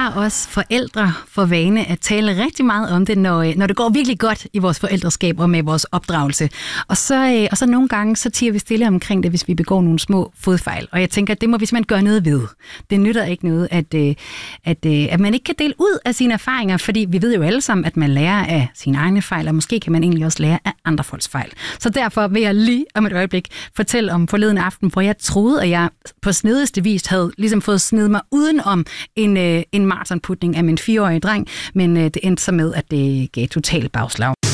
har os forældre for vane at tale rigtig meget om det, når det går virkelig godt i vores forældreskab og med vores opdragelse. Og så nogle gange, så tiger vi stille omkring det, hvis vi begår nogle små fodfejl. Og jeg tænker, at det må vi simpelthen gøre noget ved. Det nytter ikke noget, at man ikke kan dele ud af sine erfaringer, fordi vi ved jo alle sammen, at man lærer af sine egne fejl, og måske kan man egentlig også lære af andre folks fejl. Så derfor vil jeg lige om et øjeblik fortælle om forleden aften, hvor jeg troede, at jeg på snedigste vis havde ligesom fået snedet mig udenom en maratonputning af min 4-årige dreng, men det endte så med, at det gav total bagslag.